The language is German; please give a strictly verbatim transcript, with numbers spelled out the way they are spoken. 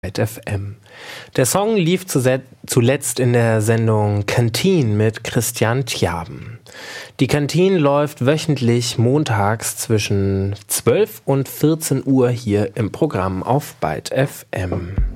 Byte F M. Der Song lief zuletzt in der Sendung Canteen mit Christian Tjaben. Die Canteen läuft wöchentlich montags zwischen zwölf und vierzehn Uhr hier im Programm auf Byte F M.